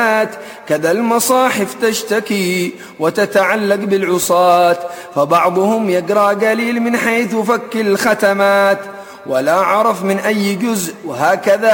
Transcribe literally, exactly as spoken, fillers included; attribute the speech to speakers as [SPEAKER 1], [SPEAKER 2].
[SPEAKER 1] كذا المصاحف تشتكي وتتعلق بالعصاة، فبعضهم يقرأ قليل من حيث فك الختمات ولا عرف من أي جزء، وهكذا